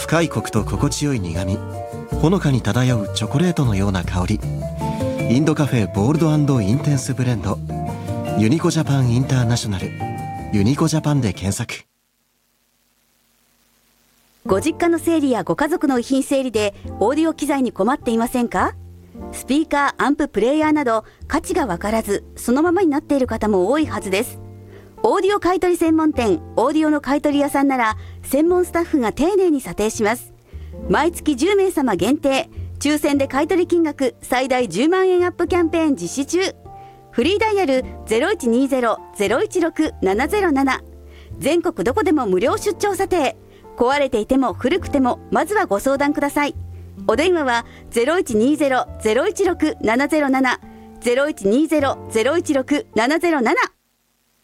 深いコクと心地よい苦み、ほのかに漂うチョコレートのような香り。インドカフェボールド&インテンスブレンド、ユニコジャパンインターナショナル、ユニコジャパンで検索。 ご実家の整理やご家族の遺品整理でオーディオ機材に困っていませんか？スピーカー、アンプ、プレイヤーなど価値が分からずそのままになっている方も多いはずです。オーディオ買取専門店オーディオの買取屋さんなら専門スタッフが丁寧に査定します。毎月10名様限定、抽選で買取金額最大10万円アップキャンペーン実施中。フリーダイヤル 0120-016-707、 全国どこでも無料出張査定。壊れていても古くてもまずはご相談ください。お電話は 0120-016-707、 0120-016-707